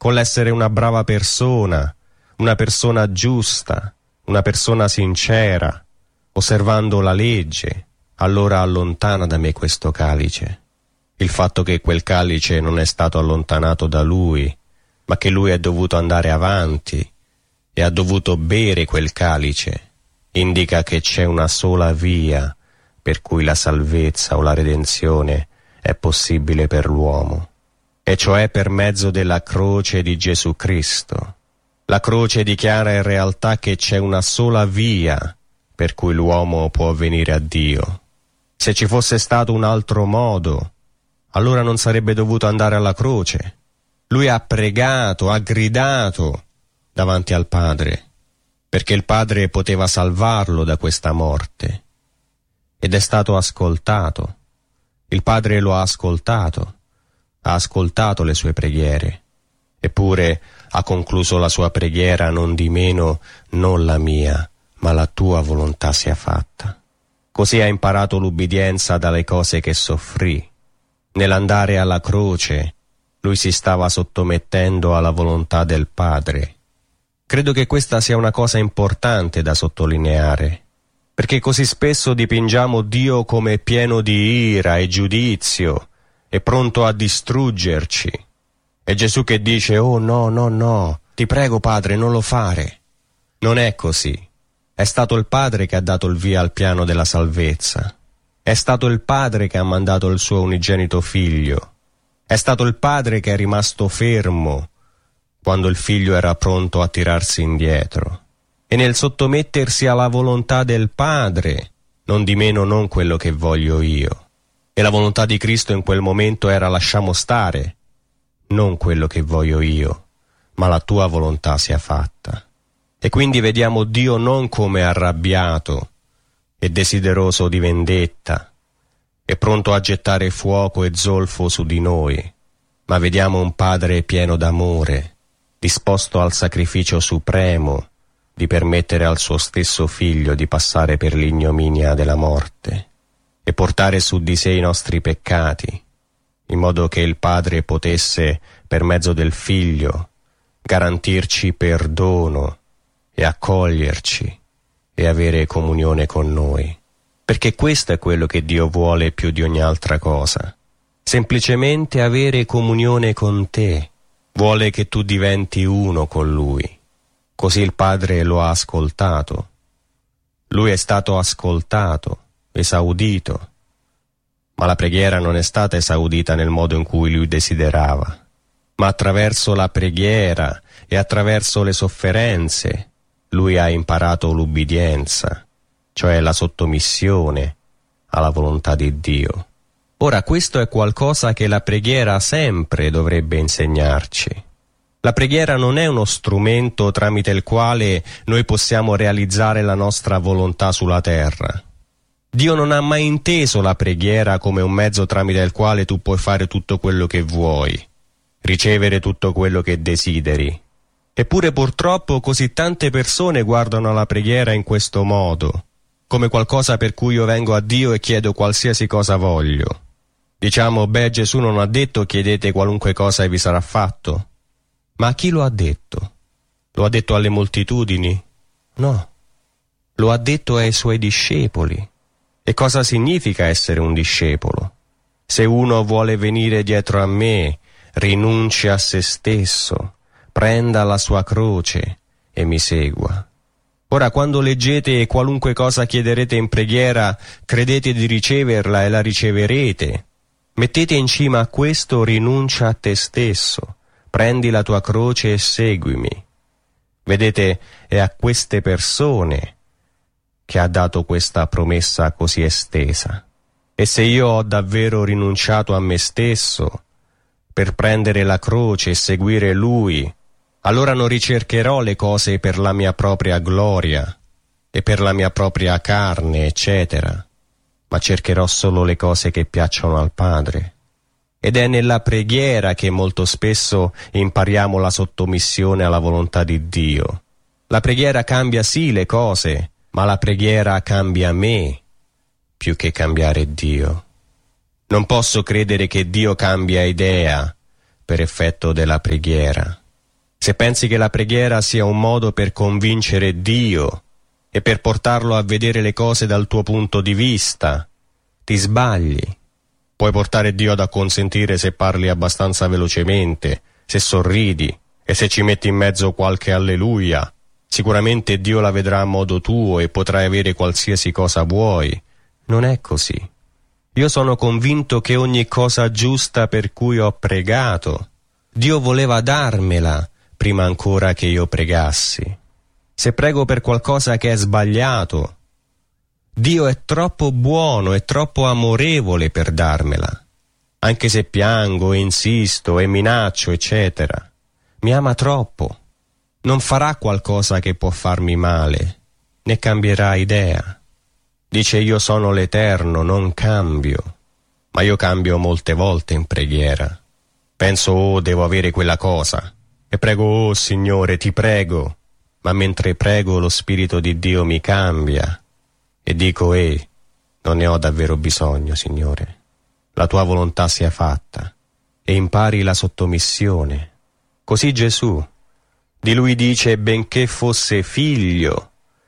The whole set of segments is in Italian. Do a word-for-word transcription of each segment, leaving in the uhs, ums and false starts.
con l'essere una brava persona, una persona giusta, una persona sincera, osservando la legge, allora allontana da me questo calice. Il fatto che quel calice non è stato allontanato da lui, ma che lui è dovuto andare avanti e ha dovuto bere quel calice, indica che c'è una sola via per cui la salvezza o la redenzione è possibile per l'uomo, e cioè per mezzo della croce di Gesù Cristo. La croce dichiara in realtà che c'è una sola via per cui l'uomo può venire a Dio. Se ci fosse stato un altro modo, allora non sarebbe dovuto andare alla croce. Lui ha pregato, ha gridato davanti al Padre, perché il Padre poteva salvarlo da questa morte. Ed è stato ascoltato. Il Padre lo ha ascoltato, ha ascoltato le sue preghiere. Eppure ha concluso la sua preghiera: non di meno, non la mia, ma la tua volontà sia fatta. Così ha imparato l'ubbidienza dalle cose che soffrì. Nell'andare alla croce, lui si stava sottomettendo alla volontà del Padre. Credo che questa sia una cosa importante da sottolineare, perché così spesso dipingiamo Dio come pieno di ira e giudizio e pronto a distruggerci. È Gesù che dice: oh no, no, no, ti prego Padre, non lo fare. Non è così. È stato il Padre che ha dato il via al piano della salvezza. È stato il Padre che ha mandato il suo unigenito Figlio. È stato il Padre che è rimasto fermo quando il Figlio era pronto a tirarsi indietro. E nel sottomettersi alla volontà del Padre, non di meno non quello che voglio io. E la volontà di Cristo in quel momento era: lasciamo stare, non quello che voglio io, ma la tua volontà sia fatta. E quindi vediamo Dio non come arrabbiato e desideroso di vendetta e pronto a gettare fuoco e zolfo su di noi, ma vediamo un Padre pieno d'amore, disposto al sacrificio supremo di permettere al suo stesso Figlio di passare per l'ignominia della morte e portare su di sé i nostri peccati, in modo che il Padre potesse, per mezzo del Figlio, garantirci perdono e accoglierci e avere comunione con noi. Perché questo è quello che Dio vuole più di ogni altra cosa. Semplicemente avere comunione con te. Vuole che tu diventi uno con Lui. Così il Padre lo ha ascoltato. Lui è stato ascoltato, esaudito. Ma la preghiera non è stata esaudita nel modo in cui Lui desiderava, ma attraverso la preghiera e attraverso le sofferenze Lui ha imparato l'ubbidienza, cioè la sottomissione alla volontà di Dio. Ora, questo è qualcosa che la preghiera sempre dovrebbe insegnarci. La preghiera non è uno strumento tramite il quale noi possiamo realizzare la nostra volontà sulla terra. Dio non ha mai inteso la preghiera come un mezzo tramite il quale tu puoi fare tutto quello che vuoi, ricevere tutto quello che desideri. Eppure purtroppo così tante persone guardano alla preghiera in questo modo, come qualcosa per cui io vengo a Dio e chiedo qualsiasi cosa voglio. Diciamo: beh, Gesù non ha detto chiedete qualunque cosa e vi sarà fatto. Ma a chi lo ha detto? Lo ha detto alle moltitudini? No. Lo ha detto ai suoi discepoli. E cosa significa essere un discepolo? Se uno vuole venire dietro a me, rinunci a se stesso, prenda la sua croce e mi segua. Ora, quando leggete qualunque cosa chiederete in preghiera, credete di riceverla e la riceverete. Mettete in cima a questo: rinuncia a te stesso, prendi la tua croce e seguimi. Vedete, è a queste persone che ha dato questa promessa così estesa. E se io ho davvero rinunciato a me stesso per prendere la croce e seguire Lui, allora non ricercherò le cose per la mia propria gloria e per la mia propria carne, eccetera, ma cercherò solo le cose che piacciono al Padre. Ed è nella preghiera che molto spesso impariamo la sottomissione alla volontà di Dio. La preghiera cambia sì le cose, ma la preghiera cambia me più che cambiare Dio. Non posso credere che Dio cambia idea per effetto della preghiera. Se pensi che la preghiera sia un modo per convincere Dio e per portarlo a vedere le cose dal tuo punto di vista, ti sbagli. Puoi portare Dio ad acconsentire se parli abbastanza velocemente, se sorridi e se ci metti in mezzo qualche alleluia. Sicuramente Dio la vedrà a modo tuo e potrai avere qualsiasi cosa vuoi. Non è così. Io sono convinto che ogni cosa giusta per cui ho pregato, Dio voleva darmela prima ancora che io pregassi. Se prego per qualcosa che è sbagliato, Dio è troppo buono e troppo amorevole per darmela. Anche se piango, insisto e minaccio, eccetera, mi ama troppo. Non farà qualcosa che può farmi male, né cambierà idea. Dice: io sono l'Eterno, non cambio. Ma io cambio molte volte in preghiera. Penso: oh, devo avere quella cosa. E prego: oh, Signore, ti prego. Ma mentre prego lo Spirito di Dio mi cambia. E dico: eh, non ne ho davvero bisogno, Signore. La tua volontà sia fatta. E impari la sottomissione. Così Gesù, di lui dice: benché fosse figlio,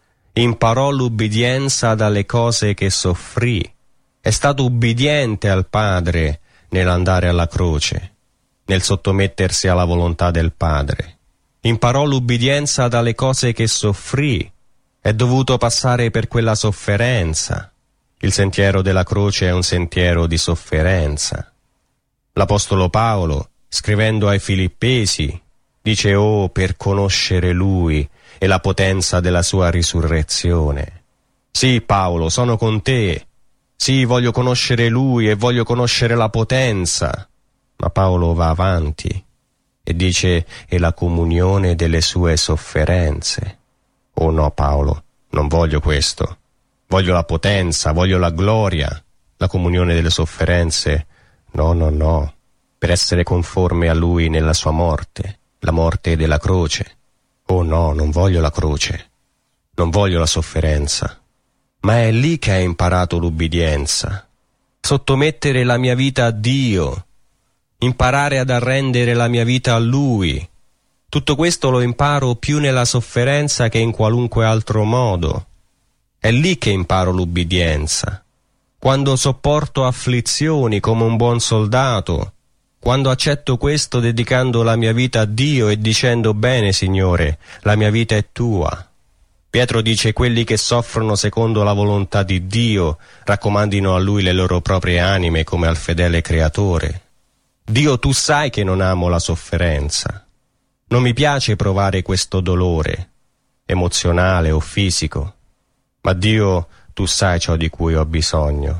imparò l'ubbidienza dalle cose che soffrì. È stato ubbidiente al Padre nell'andare alla croce, nel sottomettersi alla volontà del Padre. Imparò l'ubbidienza dalle cose che soffrì. È dovuto passare per quella sofferenza. Il sentiero della croce è un sentiero di sofferenza. L'Apostolo Paolo, scrivendo ai Filippesi, dice: oh, per conoscere Lui e la potenza della sua risurrezione. Sì, Paolo, sono con te. Sì, voglio conoscere Lui e voglio conoscere la potenza. Ma Paolo va avanti e dice: e la comunione delle sue sofferenze. Oh no, Paolo, non voglio questo. Voglio la potenza, voglio la gloria. La comunione delle sofferenze, no, no, no. Per essere conforme a Lui nella sua morte, la morte della croce. Oh no, non voglio la croce, non voglio la sofferenza. Ma è lì che hai imparato l'ubbidienza. Sottomettere la mia vita a Dio, imparare ad arrendere la mia vita a Lui. Tutto questo lo imparo più nella sofferenza che in qualunque altro modo. È lì che imparo l'ubbidienza. Quando sopporto afflizioni come un buon soldato, quando accetto questo dedicando la mia vita a Dio e dicendo: bene, Signore, la mia vita è tua. Pietro dice: quelli che soffrono secondo la volontà di Dio raccomandino a Lui le loro proprie anime come al fedele Creatore. Dio, tu sai che non amo la sofferenza. Non mi piace provare questo dolore, emozionale o fisico. Ma Dio, tu sai ciò di cui ho bisogno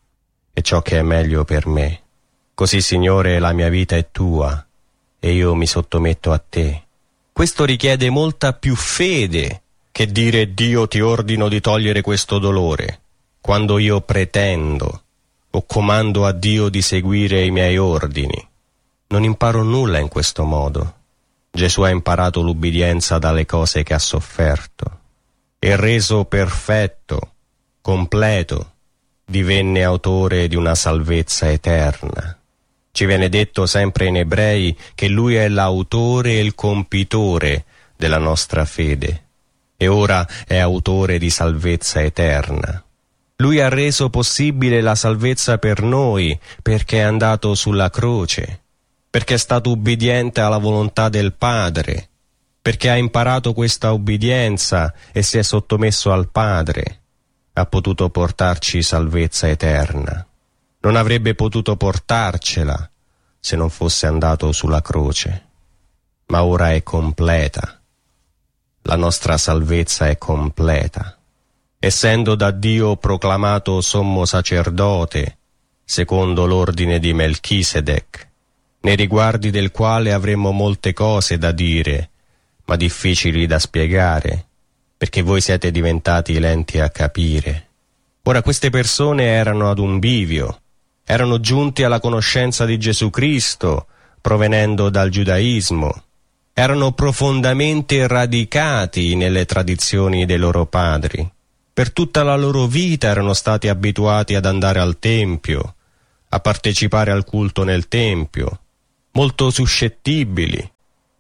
e ciò che è meglio per me. Così, Signore, la mia vita è tua e io mi sottometto a te. Questo richiede molta più fede che dire: Dio, ti ordino di togliere questo dolore, quando io pretendo o comando a Dio di seguire i miei ordini. Non imparo nulla in questo modo. Gesù ha imparato l'ubbidienza dalle cose che ha sofferto e reso perfetto, completo, divenne autore di una salvezza eterna. Ci viene detto sempre in Ebrei che Lui è l'autore e il compitore della nostra fede e ora è autore di salvezza eterna. Lui ha reso possibile la salvezza per noi perché è andato sulla croce, perché è stato ubbidiente alla volontà del Padre, perché ha imparato questa ubbidienza e si è sottomesso al Padre, ha potuto portarci salvezza eterna. Non avrebbe potuto portarcela se non fosse andato sulla croce. Ma ora è completa. La nostra salvezza è completa. Essendo da Dio proclamato sommo sacerdote, secondo l'ordine di Melchisedec, nei riguardi del quale avremmo molte cose da dire, ma difficili da spiegare, perché voi siete diventati lenti a capire. Ora queste persone erano ad un bivio, erano giunti alla conoscenza di Gesù Cristo, provenendo dal giudaismo, erano profondamente radicati nelle tradizioni dei loro padri. Per tutta la loro vita erano stati abituati ad andare al Tempio, a partecipare al culto nel Tempio, molto suscettibili,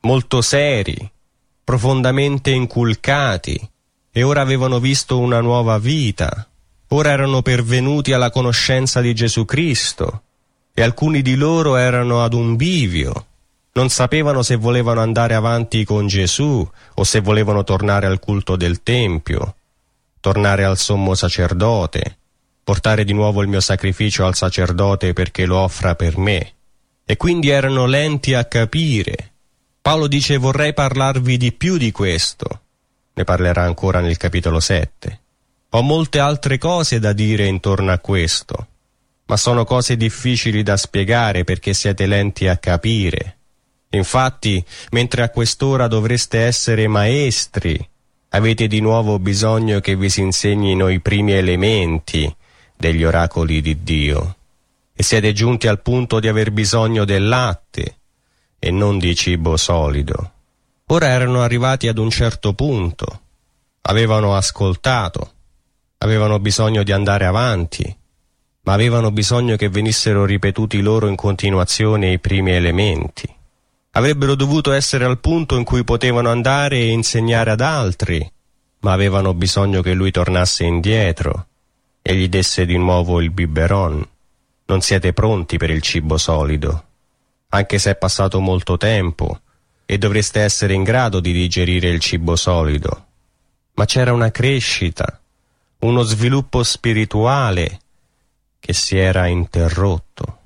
molto seri, profondamente inculcati, e ora avevano visto una nuova vita. Ora erano pervenuti alla conoscenza di Gesù Cristo, e alcuni di loro erano ad un bivio. Non sapevano se volevano andare avanti con Gesù o se volevano tornare al culto del Tempio, tornare al sommo sacerdote, portare di nuovo il mio sacrificio al sacerdote perché lo offra per me. E quindi erano lenti a capire. Paolo dice: vorrei parlarvi di più di questo. Ne parlerà ancora nel capitolo sette. Ho molte altre cose da dire intorno a questo, ma sono cose difficili da spiegare perché siete lenti a capire. Infatti, mentre a quest'ora dovreste essere maestri, avete di nuovo bisogno che vi si insegnino i primi elementi degli oracoli di Dio, e siete giunti al punto di aver bisogno del latte e non di cibo solido. Ora erano arrivati ad un certo punto, avevano ascoltato, avevano bisogno di andare avanti, ma avevano bisogno che venissero ripetuti loro in continuazione i primi elementi. Avrebbero dovuto essere al punto in cui potevano andare e insegnare ad altri, ma avevano bisogno che lui tornasse indietro e gli desse di nuovo il biberon. Non siete pronti per il cibo solido, anche se è passato molto tempo e dovreste essere in grado di digerire il cibo solido. Ma c'era una crescita, uno sviluppo spirituale che si era interrotto.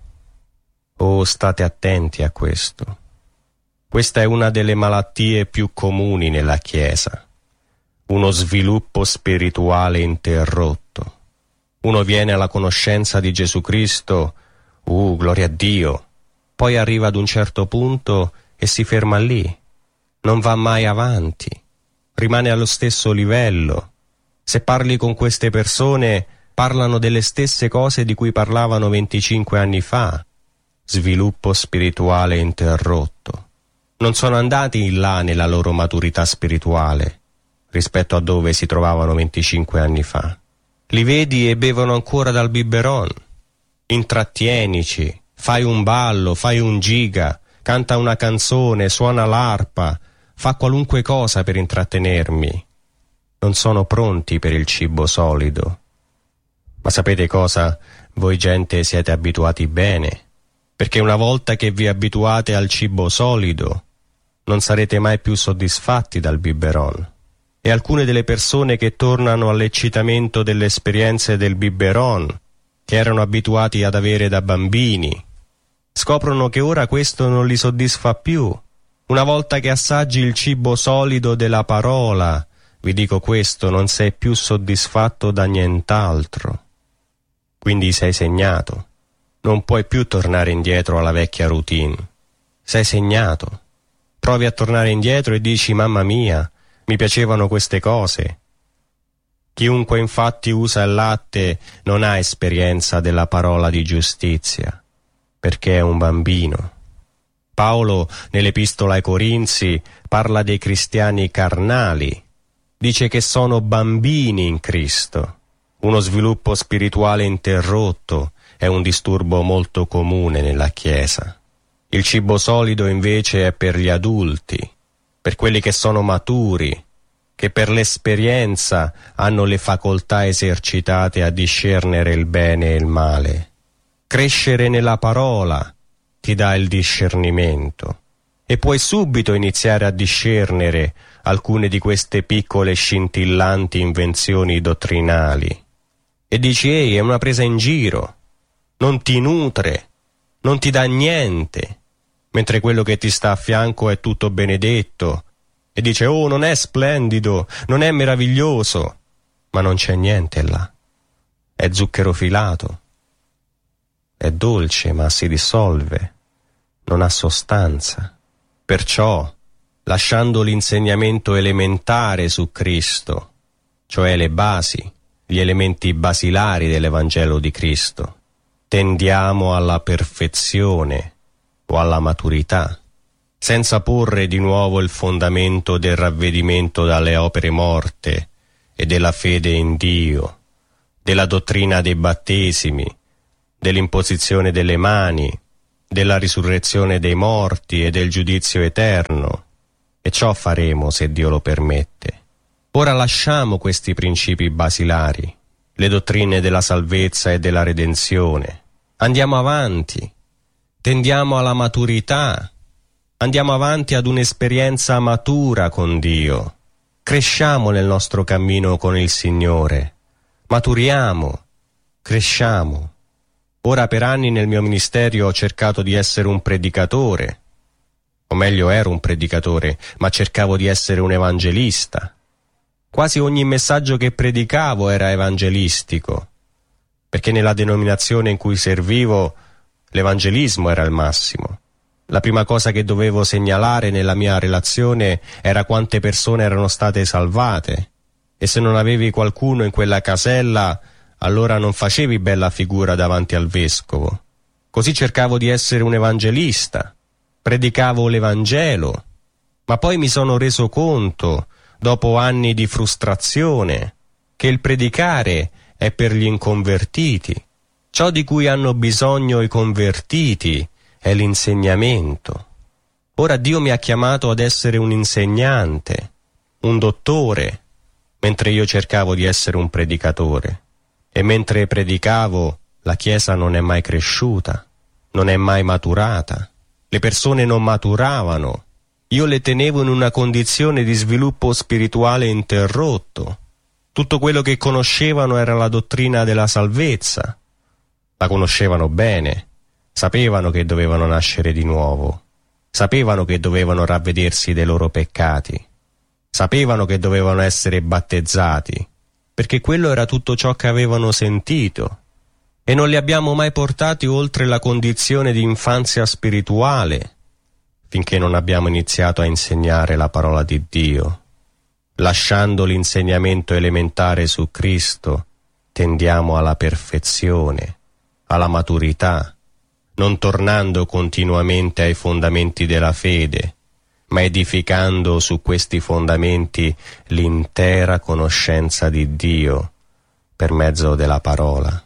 Oh, state attenti a questo. Questa è una delle malattie più comuni nella Chiesa. Uno sviluppo spirituale interrotto. Uno viene alla conoscenza di Gesù Cristo, uh, gloria a Dio, poi arriva ad un certo punto e si ferma lì. Non va mai avanti. Rimane allo stesso livello. Se parli con queste persone, parlano delle stesse cose di cui parlavano venticinque anni fa. Sviluppo spirituale interrotto. Non sono andati in là nella loro maturità spirituale rispetto a dove si trovavano venticinque anni fa. Li vedi e bevono ancora dal biberon. Intrattienici, fai un ballo, fai un giga, canta una canzone, suona l'arpa, fa qualunque cosa per intrattenermi. Non sono pronti per il cibo solido. Ma sapete cosa? Voi gente siete abituati bene, perché una volta che vi abituate al cibo solido, non sarete mai più soddisfatti dal biberon. E alcune delle persone che tornano all'eccitamento delle esperienze del biberon, che erano abituati ad avere da bambini, scoprono che ora questo non li soddisfa più. Una volta che assaggi il cibo solido della parola, vi dico questo, non sei più soddisfatto da nient'altro. Quindi sei segnato. Non puoi più tornare indietro alla vecchia routine. Sei segnato. Provi a tornare indietro e dici: mamma mia, mi piacevano queste cose. Chiunque infatti usa il latte non ha esperienza della parola di giustizia, perché è un bambino. Paolo, nell'Epistola ai Corinzi, parla dei cristiani carnali. Dice che sono bambini in Cristo. Uno sviluppo spirituale interrotto è un disturbo molto comune nella Chiesa. Il cibo solido invece è per gli adulti, per quelli che sono maturi, che per l'esperienza hanno le facoltà esercitate a discernere il bene e il male. Crescere nella parola ti dà il discernimento e puoi subito iniziare a discernere alcune di queste piccole scintillanti invenzioni dottrinali. E dici: ehi, è una presa in giro, non ti nutre, non ti dà niente, mentre quello che ti sta a fianco è tutto benedetto, e dice: oh, non è splendido, non è meraviglioso, ma non c'è niente là. È zucchero filato, è dolce ma si dissolve, non ha sostanza. Perciò, lasciando l'insegnamento elementare su Cristo, cioè le basi, gli elementi basilari dell'Evangelo di Cristo, tendiamo alla perfezione o alla maturità, senza porre di nuovo il fondamento del ravvedimento dalle opere morte e della fede in Dio, della dottrina dei battesimi, dell'imposizione delle mani, della risurrezione dei morti e del giudizio eterno, e ciò faremo se Dio lo permette. Ora lasciamo questi principi basilari, le dottrine della salvezza e della redenzione. Andiamo avanti, tendiamo alla maturità, andiamo avanti ad un'esperienza matura con Dio. Cresciamo nel nostro cammino con il Signore, maturiamo, cresciamo. Ora per anni nel mio ministero ho cercato di essere un predicatore, o meglio ero un predicatore, ma cercavo di essere un evangelista. Quasi ogni messaggio che predicavo era evangelistico, perché nella denominazione in cui servivo l'evangelismo era il massimo. La prima cosa che dovevo segnalare nella mia relazione era quante persone erano state salvate, e se non avevi qualcuno in quella casella, allora non facevi bella figura davanti al vescovo. Così cercavo di essere un evangelista, predicavo l'Evangelo, ma poi mi sono reso conto, dopo anni di frustrazione, che il predicare è per gli inconvertiti. Ciò di cui hanno bisogno i convertiti è l'insegnamento. Ora Dio mi ha chiamato ad essere un insegnante, un dottore, mentre io cercavo di essere un predicatore. E mentre predicavo, la Chiesa non è mai cresciuta, non è mai maturata. Le persone non maturavano. Io le tenevo in una condizione di sviluppo spirituale interrotto. Tutto quello che conoscevano era la dottrina della salvezza. La conoscevano bene, sapevano che dovevano nascere di nuovo, sapevano che dovevano ravvedersi dei loro peccati, sapevano che dovevano essere battezzati, perché quello era tutto ciò che avevano sentito, e non li abbiamo mai portati oltre la condizione di infanzia spirituale, finché non abbiamo iniziato a insegnare la parola di Dio. Lasciando l'insegnamento elementare su Cristo, tendiamo alla perfezione, alla maturità, non tornando continuamente ai fondamenti della fede, ma edificando su questi fondamenti l'intera conoscenza di Dio per mezzo della parola.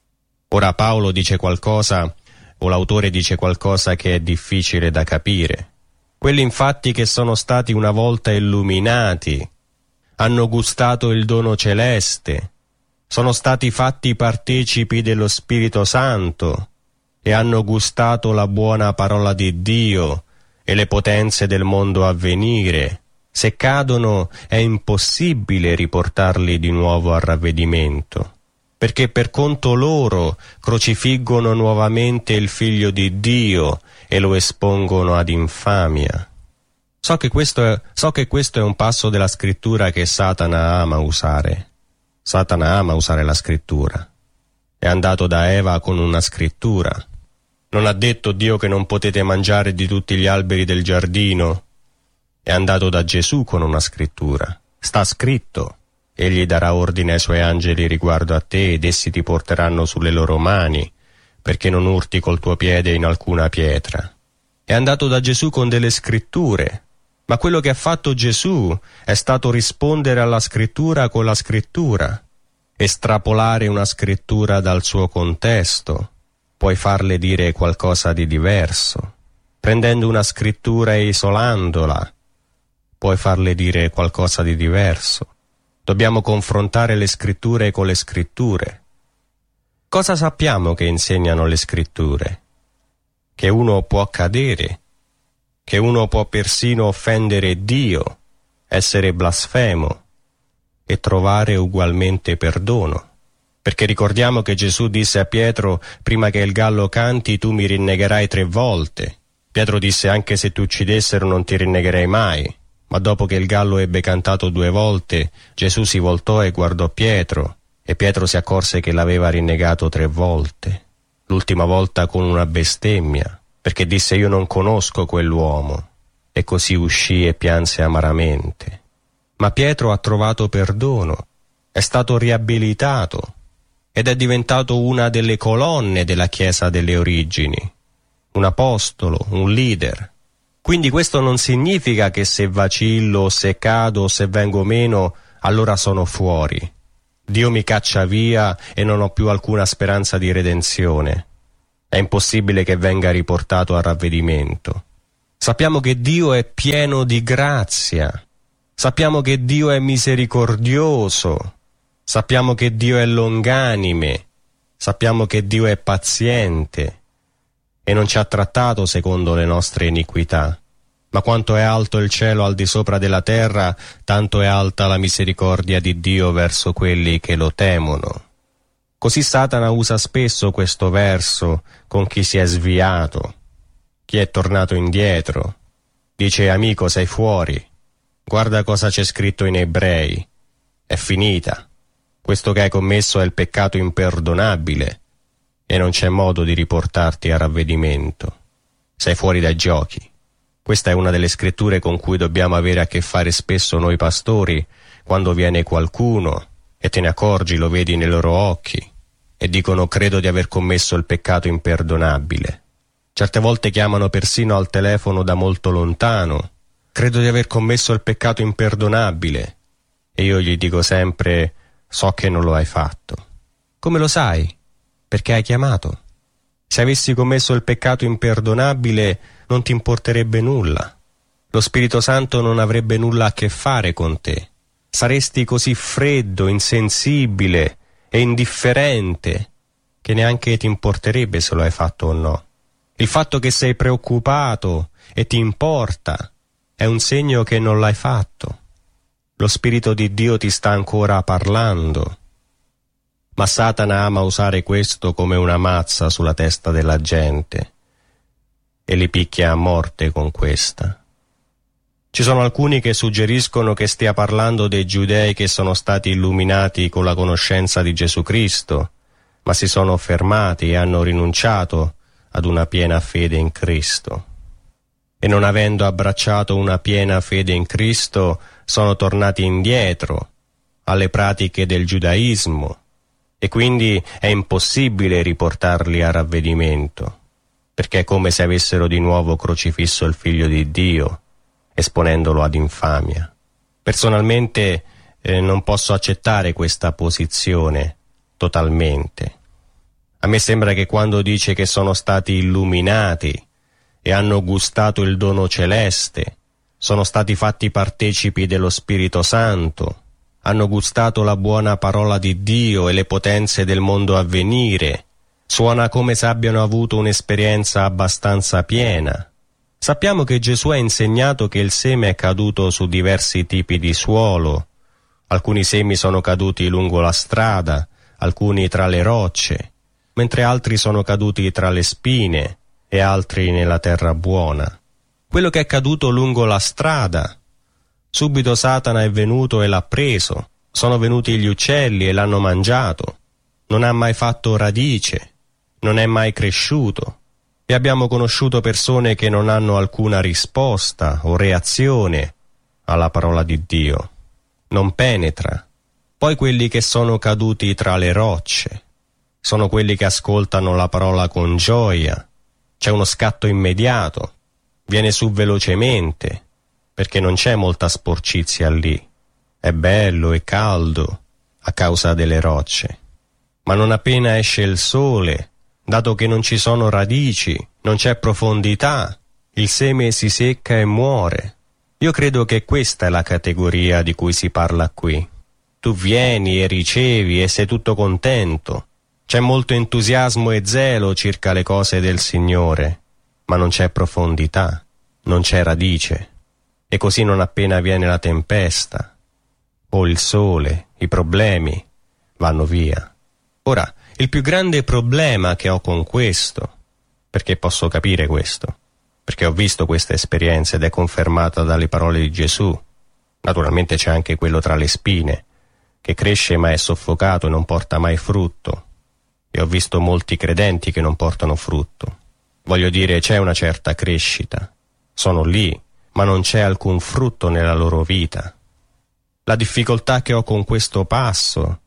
Ora Paolo dice qualcosa, o l'autore dice qualcosa che è difficile da capire. Quelli infatti che sono stati una volta illuminati, hanno gustato il dono celeste, sono stati fatti partecipi dello Spirito Santo e hanno gustato la buona parola di Dio e le potenze del mondo a venire. Se cadono è impossibile riportarli di nuovo al ravvedimento, perché per conto loro crocifiggono nuovamente il Figlio di Dio e lo espongono ad infamia. So che questo è, so che questo è un passo della Scrittura che Satana ama usare. Satana ama usare la Scrittura. È andato da Eva con una Scrittura. Non ha detto Dio che non potete mangiare di tutti gli alberi del giardino. È andato da Gesù con una Scrittura. Sta scritto: egli darà ordine ai suoi angeli riguardo a te ed essi ti porteranno sulle loro mani, perché non urti col tuo piede in alcuna pietra. È andato da Gesù con delle Scritture, ma quello che ha fatto Gesù è stato rispondere alla Scrittura con la Scrittura, estrapolare una Scrittura dal suo contesto, puoi farle dire qualcosa di diverso. Prendendo una Scrittura e isolandola, puoi farle dire qualcosa di diverso. Dobbiamo confrontare le Scritture con le Scritture. Cosa sappiamo che insegnano le Scritture? Che uno può cadere, che uno può persino offendere Dio, essere blasfemo e trovare ugualmente perdono. Perché ricordiamo che Gesù disse a Pietro: prima che il gallo canti tu mi rinnegherai tre volte. Pietro disse: anche se ti uccidessero non ti rinnegherei mai. Ma dopo che il gallo ebbe cantato due volte, Gesù si voltò e guardò Pietro, e Pietro si accorse che l'aveva rinnegato tre volte. L'ultima volta con una bestemmia, perché disse: io non conosco quell'uomo, e così uscì e pianse amaramente. Ma Pietro ha trovato perdono, è stato riabilitato, ed è diventato una delle colonne della Chiesa delle origini, un apostolo, un leader. Quindi questo non significa che se vacillo, se cado, se vengo meno, allora sono fuori. Dio mi caccia via e non ho più alcuna speranza di redenzione. È impossibile che venga riportato al ravvedimento. Sappiamo che Dio è pieno di grazia. Sappiamo che Dio è misericordioso. Sappiamo che Dio è longanime. Sappiamo che Dio è paziente e non ci ha trattato secondo le nostre iniquità. Ma quanto è alto il cielo al di sopra della terra, tanto è alta la misericordia di Dio verso quelli che lo temono. Così Satana usa spesso questo verso con chi si è sviato, chi è tornato indietro. Dice: amico, sei fuori, guarda cosa c'è scritto in Ebrei, è finita. Questo che hai commesso è il peccato imperdonabile e non c'è modo di riportarti a ravvedimento. Sei fuori dai giochi. Questa è una delle scritture con cui dobbiamo avere a che fare spesso noi pastori, quando viene qualcuno e te ne accorgi, lo vedi nei loro occhi, e dicono: credo di aver commesso il peccato imperdonabile. Certe volte chiamano persino al telefono da molto lontano: credo di aver commesso il peccato imperdonabile. E io gli dico sempre: so che non lo hai fatto. Come lo sai? Perché hai chiamato. Se avessi commesso il peccato imperdonabile non ti importerebbe nulla. Lo Spirito Santo non avrebbe nulla a che fare con te. Saresti così freddo, insensibile e indifferente che neanche ti importerebbe se lo hai fatto o no. Il fatto che sei preoccupato e ti importa è un segno che non l'hai fatto. Lo Spirito di Dio ti sta ancora parlando. Ma Satana ama usare questo come una mazza sulla testa della gente e li picchia a morte con questa. Ci sono alcuni che suggeriscono che stia parlando dei giudei che sono stati illuminati con la conoscenza di Gesù Cristo, ma si sono fermati e hanno rinunciato ad una piena fede in Cristo. E non avendo abbracciato una piena fede in Cristo, sono tornati indietro alle pratiche del giudaismo, e quindi è impossibile riportarli a ravvedimento, perché è come se avessero di nuovo crocifisso il Figlio di Dio, esponendolo ad infamia. Personalmente eh, non posso accettare questa posizione totalmente. A me sembra che quando dice che sono stati illuminati e hanno gustato il dono celeste, sono stati fatti partecipi dello Spirito Santo, hanno gustato la buona parola di Dio e le potenze del mondo a venire, suona come se abbiano avuto un'esperienza abbastanza piena. Sappiamo che Gesù ha insegnato che il seme è caduto su diversi tipi di suolo. Alcuni semi sono caduti lungo la strada, alcuni tra le rocce, mentre altri sono caduti tra le spine e altri nella terra buona. Quello che è caduto lungo la strada, subito Satana è venuto e l'ha preso, sono venuti gli uccelli e l'hanno mangiato, non ha mai fatto radice, non è mai cresciuto, e abbiamo conosciuto persone che non hanno alcuna risposta o reazione alla parola di Dio, non penetra. Poi quelli che sono caduti tra le rocce, sono quelli che ascoltano la parola con gioia, c'è uno scatto immediato, viene su velocemente, perché non c'è molta sporcizia lì. È bello e caldo a causa delle rocce. Ma non appena esce il sole, dato che non ci sono radici, non c'è profondità, il seme si secca e muore. Io credo che questa è la categoria di cui si parla qui. Tu vieni e ricevi e sei tutto contento. C'è molto entusiasmo e zelo circa le cose del Signore, ma non c'è profondità, non c'è radice. E così non appena viene la tempesta, o il sole, i problemi, vanno via. Ora, il più grande problema che ho con questo, perché posso capire questo, perché ho visto questa esperienza ed è confermata dalle parole di Gesù. Naturalmente c'è anche quello tra le spine, che cresce ma è soffocato e non porta mai frutto. E ho visto molti credenti che non portano frutto. Voglio dire, c'è una certa crescita, sono lì, ma non c'è alcun frutto nella loro vita. La difficoltà che ho con questo passo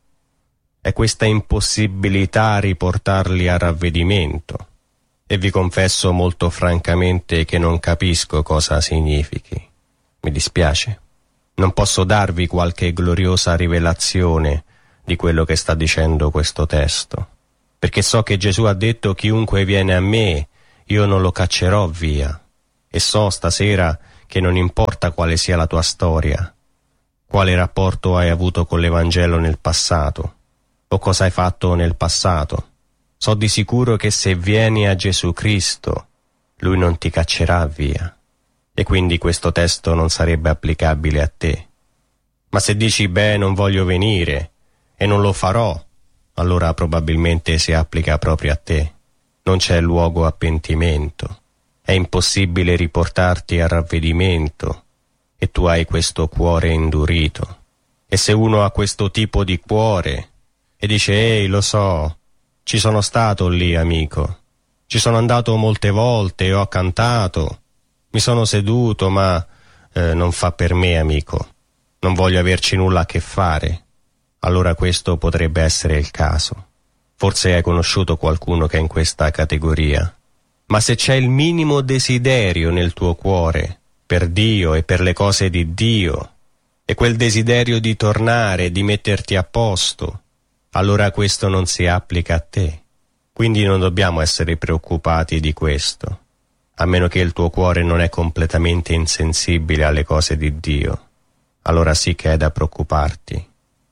è questa impossibilità a riportarli a ravvedimento, e vi confesso molto francamente che non capisco cosa significhi. Mi dispiace. Non posso darvi qualche gloriosa rivelazione di quello che sta dicendo questo testo, perché so che Gesù ha detto: chiunque viene a me, io non lo caccerò via. E so stasera che non importa quale sia la tua storia, quale rapporto hai avuto con l'Evangelo nel passato, o cosa hai fatto nel passato. So di sicuro che se vieni a Gesù Cristo, Lui non ti caccerà via. E quindi questo testo non sarebbe applicabile a te. Ma se dici, beh, non voglio venire e non lo farò, allora probabilmente si applica proprio a te. Non c'è luogo a pentimento. È impossibile riportarti al ravvedimento e tu hai questo cuore indurito. E se uno ha questo tipo di cuore e dice, ehi, lo so, ci sono stato lì, amico, ci sono andato molte volte e ho cantato, mi sono seduto, ma eh, non fa per me, amico, non voglio averci nulla a che fare, allora questo potrebbe essere il caso. Forse hai conosciuto qualcuno che è in questa categoria. Ma se c'è il minimo desiderio nel tuo cuore per Dio e per le cose di Dio, e quel desiderio di tornare, di metterti a posto, allora questo non si applica a te. Quindi non dobbiamo essere preoccupati di questo, a meno che il tuo cuore non è completamente insensibile alle cose di Dio. Allora sì che è da preoccuparti.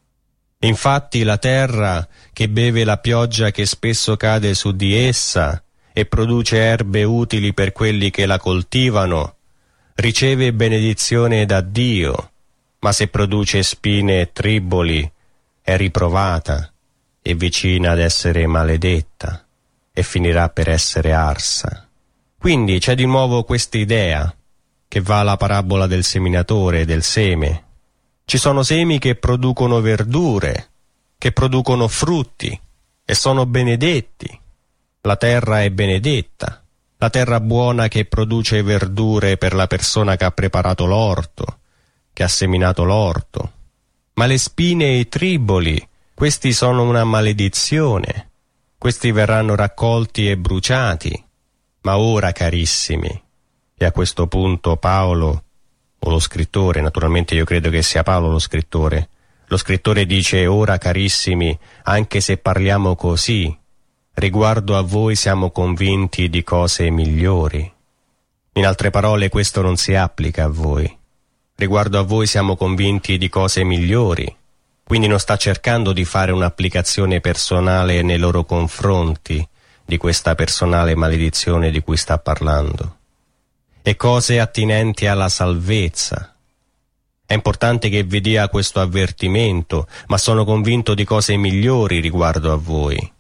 Infatti la terra che beve la pioggia che spesso cade su di essa e produce erbe utili per quelli che la coltivano, riceve benedizione da Dio, ma se produce spine e triboli è riprovata e vicina ad essere maledetta e finirà per essere arsa. Quindi c'è di nuovo questa idea che va alla parabola del seminatore e del seme. Ci sono semi che producono verdure, che producono frutti e sono benedetti. La terra è benedetta, la terra buona che produce verdure per la persona che ha preparato l'orto, che ha seminato l'orto. Ma le spine e i triboli, questi sono una maledizione, questi verranno raccolti e bruciati. Ma ora, carissimi, e a questo punto Paolo, o lo scrittore, naturalmente io credo che sia Paolo lo scrittore, lo scrittore dice, ora carissimi, anche se parliamo così, riguardo a voi siamo convinti di cose migliori. In altre parole, questo non si applica a voi. Riguardo a voi siamo convinti di cose migliori. Quindi non sta cercando di fare un'applicazione personale nei loro confronti di questa personale maledizione di cui sta parlando. E cose attinenti alla salvezza. È importante che vi dia questo avvertimento, ma sono convinto di cose migliori riguardo a voi.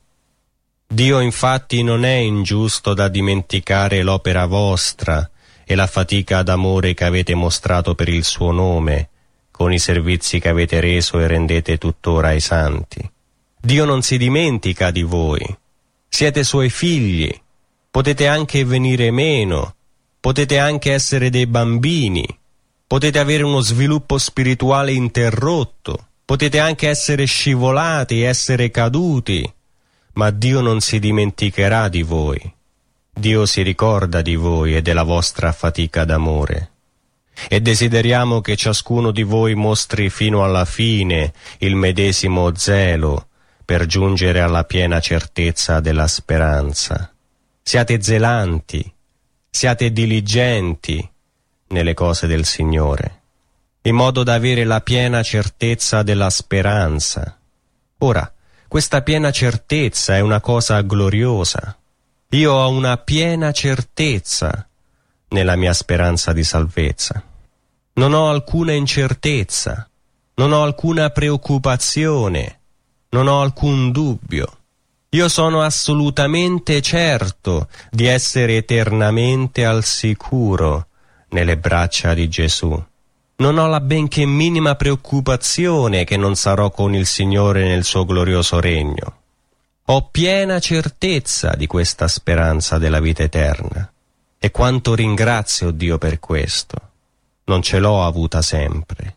Dio infatti non è ingiusto da dimenticare l'opera vostra e la fatica d'amore che avete mostrato per il suo nome, con i servizi che avete reso e rendete tuttora ai santi. Dio non si dimentica di voi. Siete suoi figli. Potete anche venire meno. Potete anche essere dei bambini. Potete avere uno sviluppo spirituale interrotto. Potete anche essere scivolati, essere caduti. Ma Dio non si dimenticherà di voi. Dio si ricorda di voi e della vostra fatica d'amore. E desideriamo che ciascuno di voi mostri fino alla fine il medesimo zelo per giungere alla piena certezza della speranza. Siate zelanti, siate diligenti nelle cose del Signore, in modo da avere la piena certezza della speranza. Ora, questa piena certezza è una cosa gloriosa. Io ho una piena certezza nella mia speranza di salvezza. Non ho alcuna incertezza, non ho alcuna preoccupazione, non ho alcun dubbio. Io sono assolutamente certo di essere eternamente al sicuro nelle braccia di Gesù. Non ho la benché minima preoccupazione che non sarò con il Signore nel suo glorioso regno. Ho piena certezza di questa speranza della vita eterna. E quanto ringrazio Dio per questo. Non ce l'ho avuta sempre.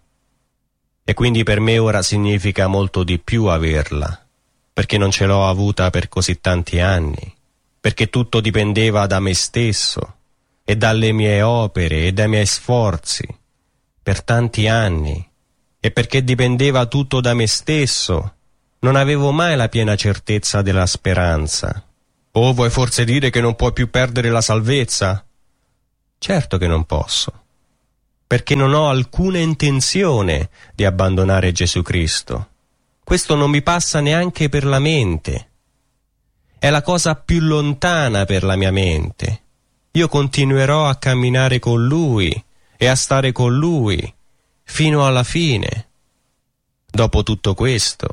E quindi per me ora significa molto di più averla, perché non ce l'ho avuta per così tanti anni, perché tutto dipendeva da me stesso, e dalle mie opere, e dai miei sforzi, per tanti anni, e perché dipendeva tutto da me stesso, non avevo mai la piena certezza della speranza. Oh, vuoi forse dire che non puoi più perdere la salvezza? Certo che non posso, perché non ho alcuna intenzione di abbandonare Gesù Cristo. Questo non mi passa neanche per la mente. È la cosa più lontana per la mia mente. Io continuerò a camminare con Lui e a stare con Lui fino alla fine. Dopo tutto questo,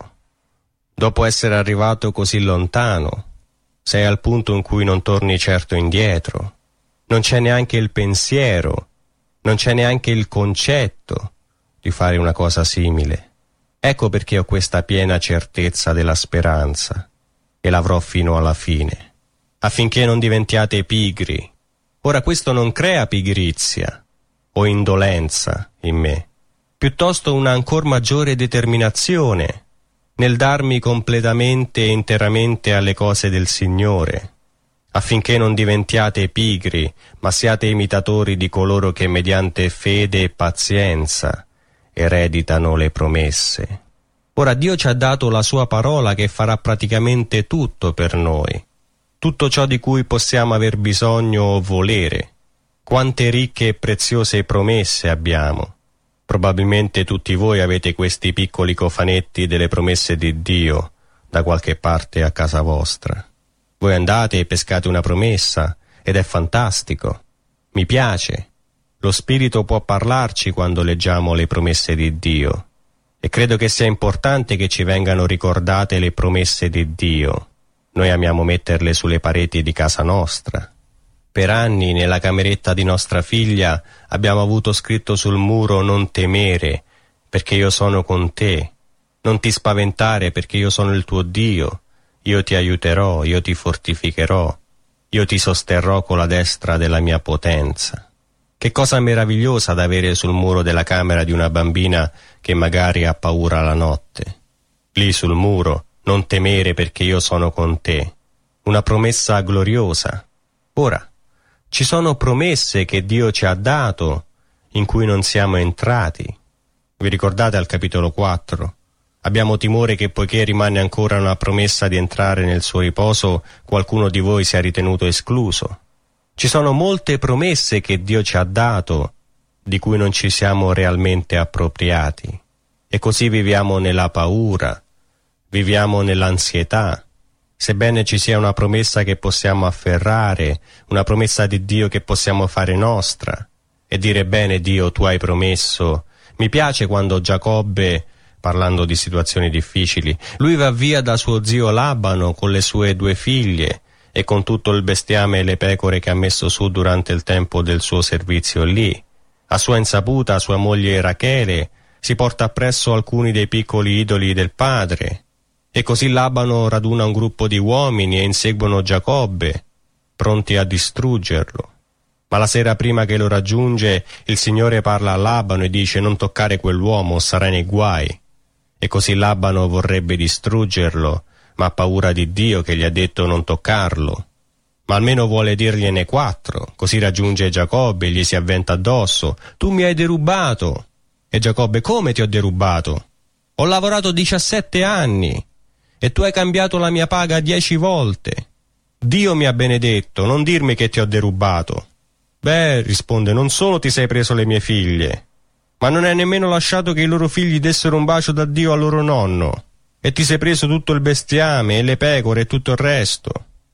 dopo essere arrivato così lontano, sei al punto in cui non torni certo indietro. Non c'è neanche il pensiero, non c'è neanche il concetto di fare una cosa simile. Ecco perché ho questa piena certezza della speranza, e l'avrò fino alla fine, affinché non diventiate pigri. Ora questo non crea pigrizia o indolenza in me, piuttosto una ancor maggiore determinazione nel darmi completamente e interamente alle cose del Signore, affinché non diventiate pigri, ma siate imitatori di coloro che mediante fede e pazienza ereditano le promesse. Ora Dio ci ha dato la sua parola che farà praticamente tutto per noi, tutto ciò di cui possiamo aver bisogno o volere. Quante ricche e preziose promesse abbiamo. Probabilmente tutti voi avete questi piccoli cofanetti delle promesse di Dio da qualche parte a casa vostra. Voi andate e pescate una promessa ed è fantastico. Mi piace. Lo Spirito può parlarci quando leggiamo le promesse di Dio. E credo che sia importante che ci vengano ricordate le promesse di Dio. Noi amiamo metterle sulle pareti di casa nostra. Per anni nella cameretta di nostra figlia abbiamo avuto scritto sul muro: non temere, perché io sono con te. Non ti spaventare, perché io sono il tuo Dio. Io ti aiuterò, io ti fortificherò, io ti sosterrò con la destra della mia potenza. Che cosa meravigliosa da avere sul muro della camera di una bambina che magari ha paura la notte. Lì sul muro: non temere, perché io sono con te. Una promessa gloriosa. Ora, ci sono promesse che Dio ci ha dato in cui non siamo entrati. Vi ricordate al capitolo quattro? Abbiamo timore che, poiché rimane ancora una promessa di entrare nel suo riposo, qualcuno di voi sia ritenuto escluso. Ci sono molte promesse che Dio ci ha dato di cui non ci siamo realmente appropriati, e così viviamo nella paura, viviamo nell'ansietà, sebbene ci sia una promessa che possiamo afferrare, una promessa di Dio che possiamo fare nostra, e dire: bene Dio, tu hai promesso. Mi piace quando Giacobbe, parlando di situazioni difficili, lui va via da suo zio Labano con le sue due figlie e con tutto il bestiame e le pecore che ha messo su durante il tempo del suo servizio lì. A sua insaputa, sua moglie Rachele si porta appresso alcuni dei piccoli idoli del padre, e così Labano raduna un gruppo di uomini e inseguono Giacobbe, pronti a distruggerlo. Ma la sera prima che lo raggiunge, il Signore parla a Labano e dice: non toccare quell'uomo, sarai nei guai. E così Labano vorrebbe distruggerlo, ma ha paura di Dio che gli ha detto non toccarlo. Ma almeno vuole dirgliene quattro, così raggiunge Giacobbe e gli si avventa addosso: tu mi hai derubato. E Giacobbe: come ti ho derubato? Ho lavorato diciassette anni e tu hai cambiato la mia paga dieci volte. Dio mi ha benedetto, non dirmi che ti ho derubato. Beh, risponde, non solo ti sei preso le mie figlie, ma non hai nemmeno lasciato che i loro figli dessero un bacio da Dio al loro nonno, e ti sei preso tutto il bestiame e le pecore e tutto il resto.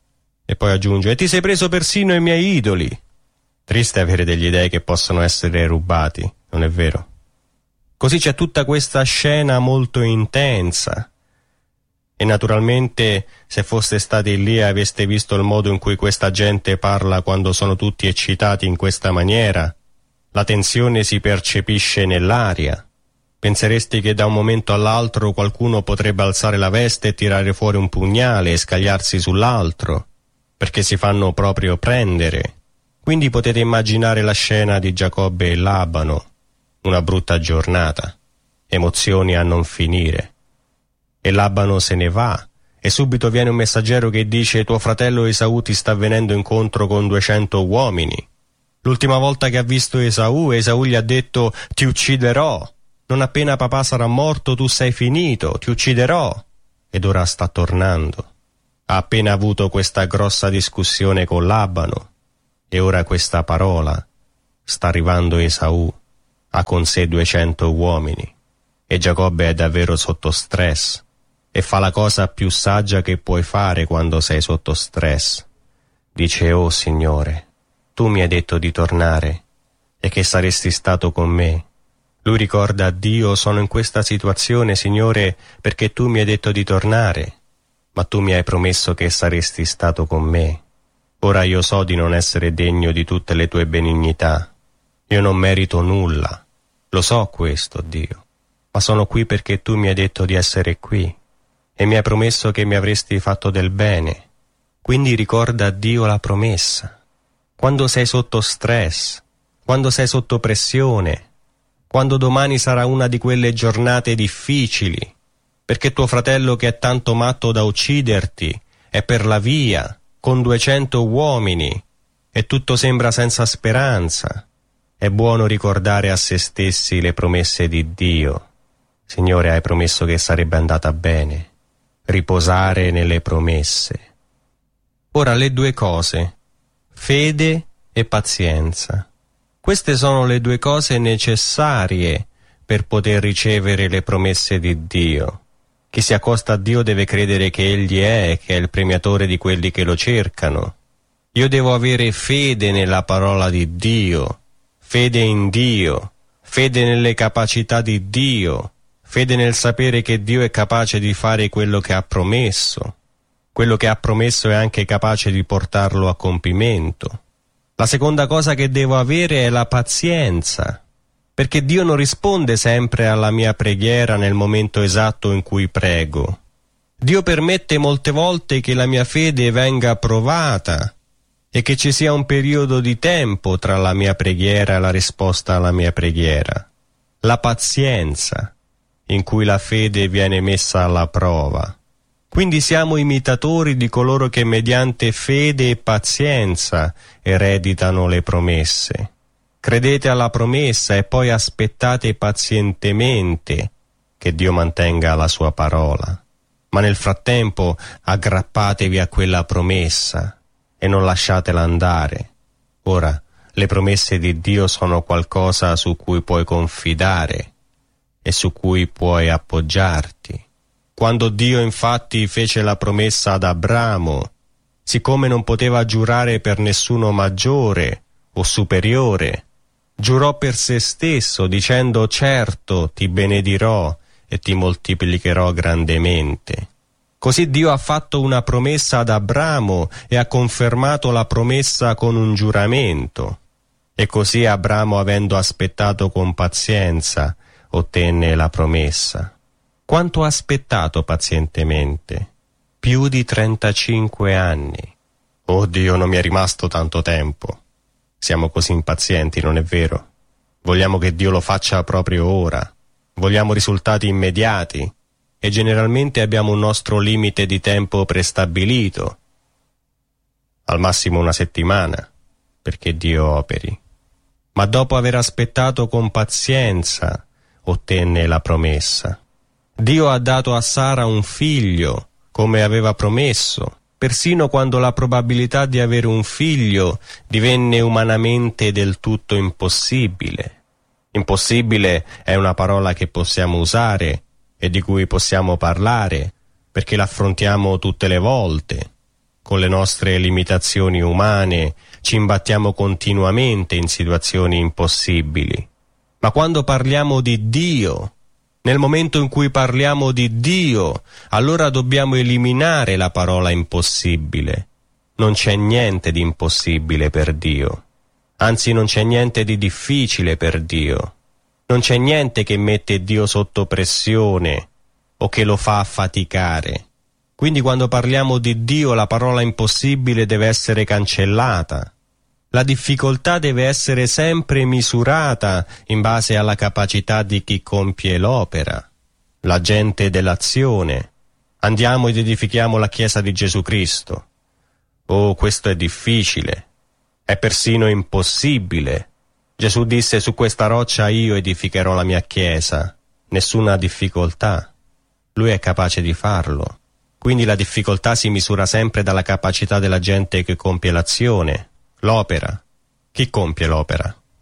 E poi aggiunge: e ti sei preso persino i miei idoli. Triste avere degli dei che possono essere rubati, non è vero? Così c'è tutta questa scena molto intensa. E naturalmente, se foste stati lì e aveste visto il modo in cui questa gente parla quando sono tutti eccitati in questa maniera, la tensione si percepisce nell'aria. Penseresti che da un momento all'altro qualcuno potrebbe alzare la veste e tirare fuori un pugnale e scagliarsi sull'altro, perché si fanno proprio prendere. Quindi potete immaginare la scena di Giacobbe e Labano, una brutta giornata, emozioni a non finire. E Labano se ne va, e subito viene un messaggero che dice: tuo fratello Esaù ti sta venendo incontro con duecento uomini. L'ultima volta che ha visto Esaù, Esaù gli ha detto: ti ucciderò, non appena papà sarà morto tu sei finito, ti ucciderò. Ed ora sta tornando. Ha appena avuto questa grossa discussione con Labano, e ora questa parola: sta arrivando Esaù, ha con sé duecento uomini, e Giacobbe è davvero sotto stress, e fa la cosa più saggia che puoi fare quando sei sotto stress. Dice: «Oh Signore, tu mi hai detto di tornare e che saresti stato con me». Lui ricorda a Dio: «Sono in questa situazione, Signore, perché tu mi hai detto di tornare, ma tu mi hai promesso che saresti stato con me. Ora io so di non essere degno di tutte le tue benignità. Io non merito nulla. Lo so questo, Dio. Ma sono qui perché tu mi hai detto di essere qui e mi hai promesso che mi avresti fatto del bene. Quindi ricorda a Dio la promessa. Quando sei sotto stress, quando sei sotto pressione, quando domani sarà una di quelle giornate difficili, perché tuo fratello che è tanto matto da ucciderti è per la via, con duecento uomini, e tutto sembra senza speranza, è buono ricordare a se stessi le promesse di Dio. Signore, hai promesso che sarebbe andata bene. Riposare nelle promesse. Ora le due cose, fede e pazienza. Queste sono le due cose necessarie per poter ricevere le promesse di Dio. Chi si accosta a Dio deve credere che Egli è e che è il premiatore di quelli che lo cercano. Io devo avere fede nella parola di Dio, fede in Dio, fede nelle capacità di Dio, fede nel sapere che Dio è capace di fare quello che ha promesso. Quello che ha promesso è anche capace di portarlo a compimento. La seconda cosa che devo avere è la pazienza, perché Dio non risponde sempre alla mia preghiera nel momento esatto in cui prego. Dio permette molte volte che la mia fede venga provata e che ci sia un periodo di tempo tra la mia preghiera e la risposta alla mia preghiera. La pazienza in cui la fede viene messa alla prova. Quindi siamo imitatori di coloro che mediante fede e pazienza ereditano le promesse. Credete alla promessa e poi aspettate pazientemente che Dio mantenga la sua parola. Ma nel frattempo aggrappatevi a quella promessa e non lasciatela andare. Ora, le promesse di Dio sono qualcosa su cui puoi confidare e su cui puoi appoggiarti. Quando Dio infatti fece la promessa ad Abramo, siccome non poteva giurare per nessuno maggiore o superiore, giurò per se stesso dicendo: «Certo ti benedirò e ti moltiplicherò grandemente». Così Dio ha fatto una promessa ad Abramo e ha confermato la promessa con un giuramento. E così Abramo, avendo aspettato con pazienza, ottenne la promessa. Quanto ha aspettato pazientemente? Più di trentacinque anni. Oh Dio, non mi è rimasto tanto tempo. Siamo così impazienti, non è vero? Vogliamo che Dio lo faccia proprio ora. Vogliamo risultati immediati e generalmente abbiamo un nostro limite di tempo prestabilito. Al massimo una settimana, perché Dio operi. Ma dopo aver aspettato con pazienza, ottenne la promessa. Dio ha dato a Sara un figlio, come aveva promesso, persino quando la probabilità di avere un figlio divenne umanamente del tutto impossibile. Impossibile è una parola che possiamo usare e di cui possiamo parlare, perché l'affrontiamo tutte le volte. Con le nostre limitazioni umane ci imbattiamo continuamente in situazioni impossibili. Ma quando parliamo di Dio, nel momento in cui parliamo di Dio, allora dobbiamo eliminare la parola impossibile. Non c'è niente di impossibile per Dio. Anzi, non c'è niente di difficile per Dio. Non c'è niente che mette Dio sotto pressione o che lo fa affaticare. Quindi quando parliamo di Dio la parola impossibile deve essere cancellata. La difficoltà deve essere sempre misurata in base alla capacità di chi compie l'opera, l'agente dell'azione. Andiamo ed edifichiamo la Chiesa di Gesù Cristo. Oh, questo è difficile, è persino impossibile. Gesù disse: «Su questa roccia io edificherò la mia Chiesa». Nessuna difficoltà. Lui è capace di farlo. Quindi la difficoltà si misura sempre dalla capacità della gente che compie l'azione. L'opera. Chi compie l'opera?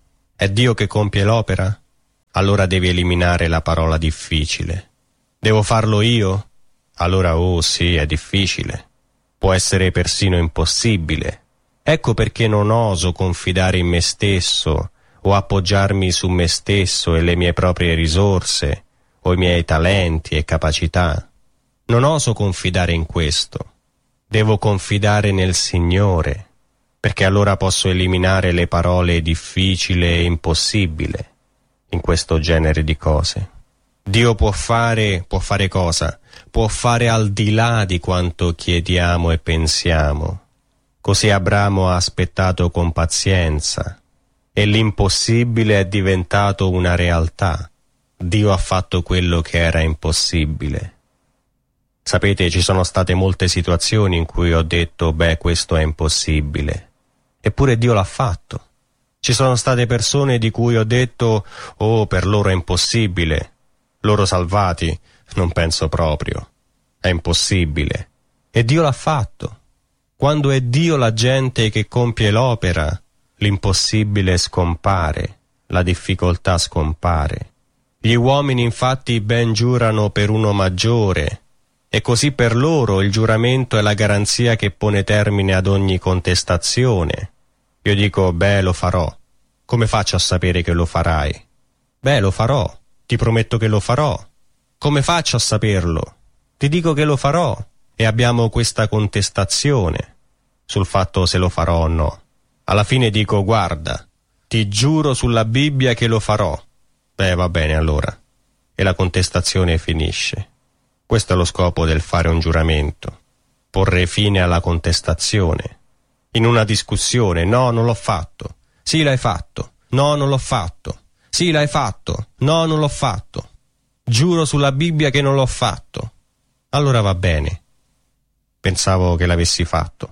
È Dio che compie l'opera? Allora devi eliminare la parola difficile. Devo farlo io? Allora oh sì, è difficile. Può essere persino impossibile. Ecco perché non oso confidare in me stesso o appoggiarmi su me stesso e le mie proprie risorse o i miei talenti e capacità. Non oso confidare in questo. Devo confidare nel Signore, perché allora posso eliminare le parole difficile e impossibile in questo genere di cose. Dio può fare, può fare cosa? Può fare al di là di quanto chiediamo e pensiamo. Così Abramo ha aspettato con pazienza e l'impossibile è diventato una realtà. Dio ha fatto quello che era impossibile. Sapete, ci sono state molte situazioni in cui ho detto, beh, questo è impossibile. Eppure Dio l'ha fatto. Ci sono state persone di cui ho detto, oh, per loro è impossibile. Loro salvati, non penso proprio. È impossibile. E Dio l'ha fatto. Quando è Dio la gente che compie l'opera, l'impossibile scompare, la difficoltà scompare. Gli uomini infatti ben giurano per uno maggiore, e così per loro il giuramento è la garanzia che pone termine ad ogni contestazione. Io dico, beh, lo farò. Come faccio a sapere che lo farai? Beh, lo farò. Ti prometto che lo farò. Come faccio a saperlo? Ti dico che lo farò. E abbiamo questa contestazione sul fatto se lo farò o no. Alla fine dico, guarda, ti giuro sulla Bibbia che lo farò. Beh, va bene allora. E la contestazione finisce. Questo è lo scopo del fare un giuramento. Porre fine alla contestazione. In una discussione, no, non l'ho fatto. Sì, l'hai fatto. No, non l'ho fatto. Sì, l'hai fatto. No, non l'ho fatto. Giuro sulla Bibbia che non l'ho fatto. Allora va bene. Pensavo che l'avessi fatto.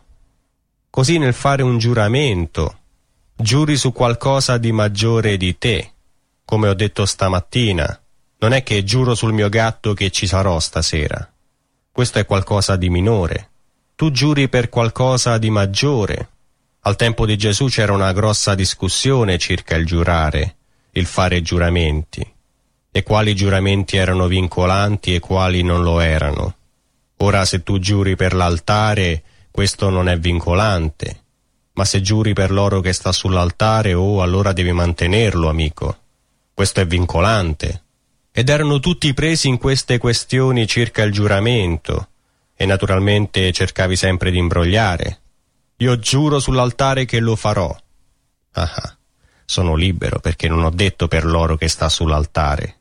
Così nel fare un giuramento, giuri su qualcosa di maggiore di te. Come ho detto stamattina, non è che giuro sul mio gatto che ci sarò stasera. Questo è qualcosa di minore. Tu giuri per qualcosa di maggiore. Al tempo di Gesù c'era una grossa discussione circa il giurare, il fare giuramenti, e quali giuramenti erano vincolanti e quali non lo erano. Ora se tu giuri per l'altare, questo non è vincolante, ma se giuri per l'oro che sta sull'altare, oh, allora devi mantenerlo, amico. Questo è vincolante. Ed erano tutti presi in queste questioni circa il giuramento, e naturalmente cercavi sempre di imbrogliare. Io giuro sull'altare che lo farò. Ah, sono libero perché non ho detto per l'oro che sta sull'altare.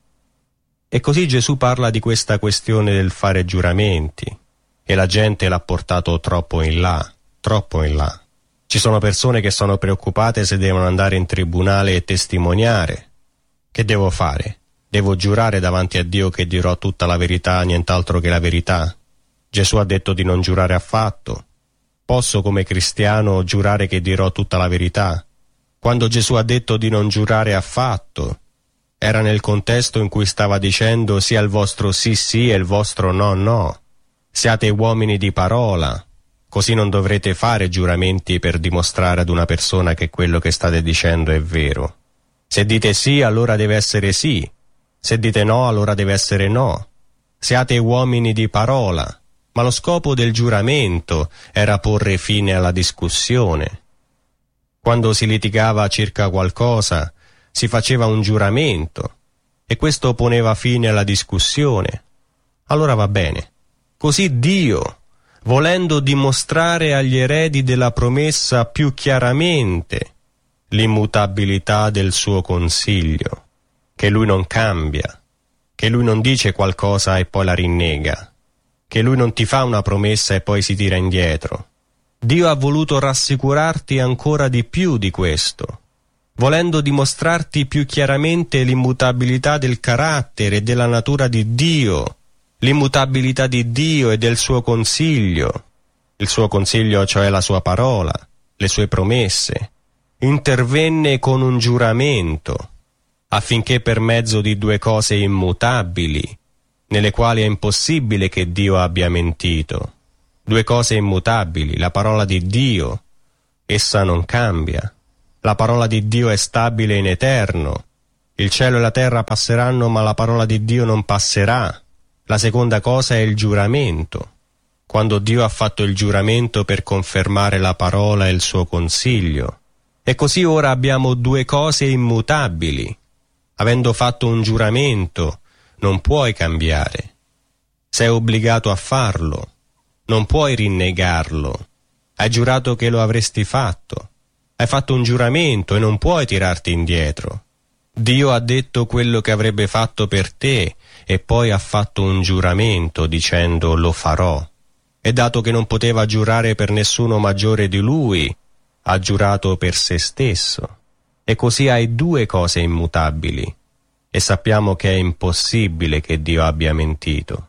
E così Gesù parla di questa questione del fare giuramenti, e la gente l'ha portato troppo in là, troppo in là. Ci sono persone che sono preoccupate se devono andare in tribunale e testimoniare. Che devo fare? Devo giurare davanti a Dio che dirò tutta la verità, nient'altro che la verità? Gesù ha detto di non giurare affatto. Posso come cristiano giurare che dirò tutta la verità? Quando Gesù ha detto di non giurare affatto, era nel contesto in cui stava dicendo sia il vostro sì sì e il vostro no no. Siate uomini di parola, così non dovrete fare giuramenti per dimostrare ad una persona che quello che state dicendo è vero. Se dite sì, allora deve essere sì. Se dite no, allora deve essere no. Siate uomini di parola. Ma lo scopo del giuramento era porre fine alla discussione. Quando si litigava circa qualcosa, si faceva un giuramento, e questo poneva fine alla discussione. Allora va bene. Così Dio, volendo dimostrare agli eredi della promessa più chiaramente l'immutabilità del suo consiglio, che lui non cambia, che lui non dice qualcosa e poi la rinnega, che lui non ti fa una promessa e poi si tira indietro. Dio ha voluto rassicurarti ancora di più di questo, volendo dimostrarti più chiaramente l'immutabilità del carattere e della natura di Dio, l'immutabilità di Dio e del suo consiglio, il suo consiglio cioè la sua parola, le sue promesse. Intervenne con un giuramento, affinché per mezzo di due cose immutabili, nelle quali è impossibile che Dio abbia mentito, due cose immutabili, la parola di Dio, essa non cambia, La parola di Dio è stabile in eterno. Il cielo e la terra passeranno, ma la parola di Dio non passerà. La seconda cosa è il giuramento. Quando Dio ha fatto il giuramento per confermare la parola e il suo consiglio. E così ora abbiamo due cose immutabili. Avendo fatto un giuramento, non puoi cambiare. Sei obbligato a farlo. Non puoi rinnegarlo. Hai giurato che lo avresti fatto. Hai fatto un giuramento e non puoi tirarti indietro. Dio ha detto quello che avrebbe fatto per te e poi ha fatto un giuramento dicendo lo farò. E dato che non poteva giurare per nessuno maggiore di lui, ha giurato per se stesso. E così hai due cose immutabili. E sappiamo che è impossibile che Dio abbia mentito.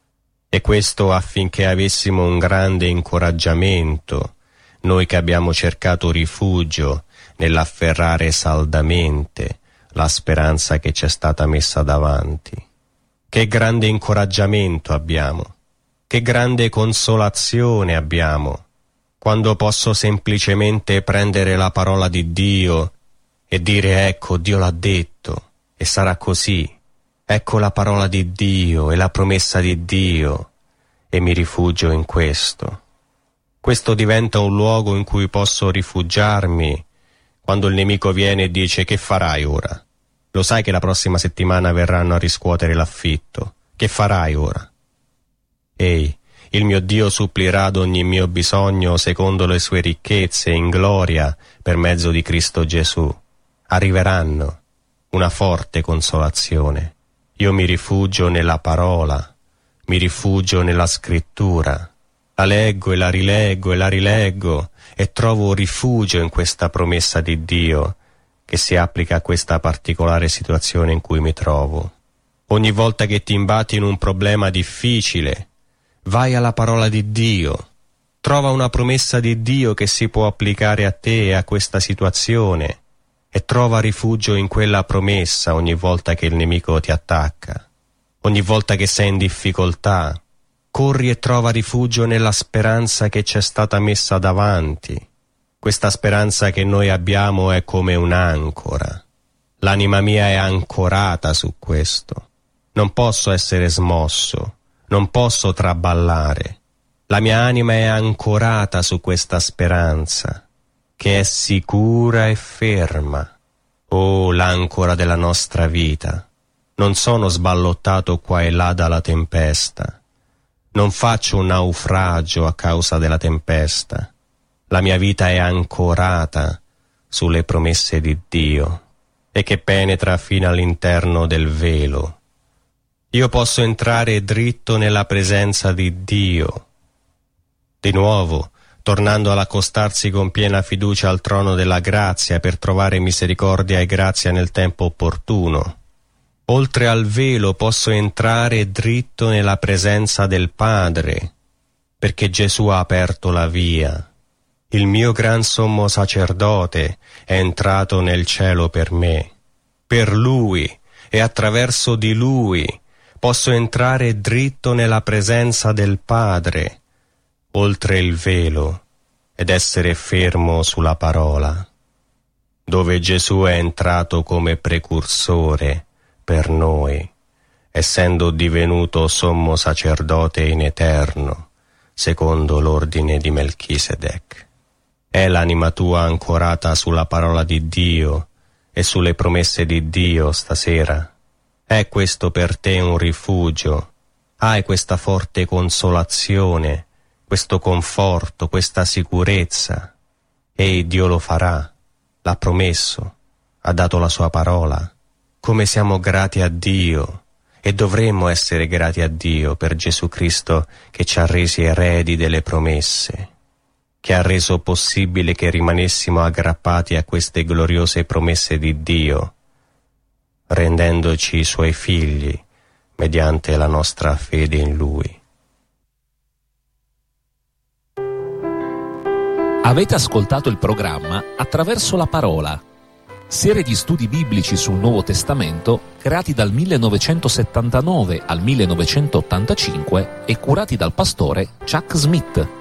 E questo affinché avessimo un grande incoraggiamento, noi che abbiamo cercato rifugio nell'afferrare saldamente la speranza che ci è stata messa davanti. Che grande incoraggiamento abbiamo, che grande consolazione abbiamo, quando posso semplicemente prendere la parola di Dio e dire ecco, Dio l'ha detto e sarà così, ecco la parola di Dio e la promessa di Dio e mi rifugio in questo. Questo diventa un luogo in cui posso rifugiarmi quando il nemico viene e dice che farai ora? Lo sai che la prossima settimana verranno a riscuotere l'affitto. Che farai ora? Ehi, il mio Dio supplirà ad ogni mio bisogno secondo le sue ricchezze in gloria per mezzo di Cristo Gesù. Arriveranno una forte consolazione. Io mi rifugio nella parola, mi rifugio nella scrittura. La leggo e la rileggo e la rileggo e trovo rifugio in questa promessa di Dio che si applica a questa particolare situazione in cui mi trovo. Ogni volta che ti imbatti in un problema difficile, vai alla parola di Dio, trova una promessa di Dio che si può applicare a te e a questa situazione e trova rifugio in quella promessa ogni volta che il nemico ti attacca. Ogni volta che sei in difficoltà, corri e trova rifugio nella speranza che ci è stata messa davanti. Questa speranza che noi abbiamo è come un'ancora. L'anima mia è ancorata su questo. Non posso essere smosso, non posso traballare. La mia anima è ancorata su questa speranza, che è sicura e ferma. Oh, l'ancora della nostra vita. Non sono sballottato qua e là dalla tempesta. Non faccio un naufragio a causa della tempesta. La mia vita è ancorata sulle promesse di Dio e che penetra fino all'interno del velo. Io posso entrare dritto nella presenza di Dio. Di nuovo, tornando all'accostarsi con piena fiducia al trono della grazia per trovare misericordia e grazia nel tempo opportuno. Oltre al velo posso entrare dritto nella presenza del Padre, perché Gesù ha aperto la via. Il mio gran sommo sacerdote è entrato nel cielo per me. Per Lui e attraverso di Lui posso entrare dritto nella presenza del Padre, oltre il velo, ed essere fermo sulla parola, dove Gesù è entrato come precursore per noi, essendo divenuto sommo sacerdote in eterno, secondo l'ordine di Melchisedec. È l'anima tua ancorata sulla parola di Dio e sulle promesse di Dio stasera? È questo per te un rifugio? Hai questa forte consolazione, questo conforto, questa sicurezza? E Dio lo farà, l'ha promesso, ha dato la sua parola. Come siamo grati a Dio e dovremmo essere grati a Dio per Gesù Cristo che ci ha resi eredi delle promesse, che ha reso possibile che rimanessimo aggrappati a queste gloriose promesse di Dio, rendendoci i Suoi figli mediante la nostra fede in Lui. Avete ascoltato il programma Attraverso la Parola, serie di studi biblici sul Nuovo Testamento creati dal millenovecentosettantanove al millenovecentottantacinque e curati dal pastore Chuck Smith.